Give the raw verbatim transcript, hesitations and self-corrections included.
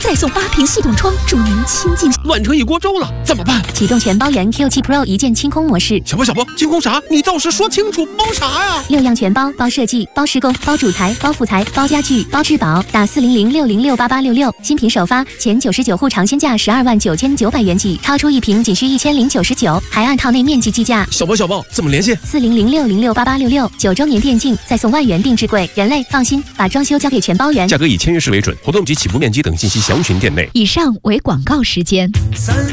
再送八瓶系统窗，助您清净。 乱成一锅粥了，怎么办？ 启动全包原 Q 七 Pro 一键清空模式。 小波小波，清空啥？你倒是说清楚，包啥呀？ 六样全包，包设计，包施工，包主材，包副材，包家具，包质保。打四零零六零六八八六六，新品首发前九十九户尝鲜价十二万九千九百元起，超出一瓶仅需一千零九十九，还按套内面积计价。 小波小波，怎么联系？ 四零零六零六八八六六，九周年电竞再送万元定制柜，人类放心，把装修交给全包原。 价格以签约式为准，活动及起步面积等信息详询店内。 以上为广告时间。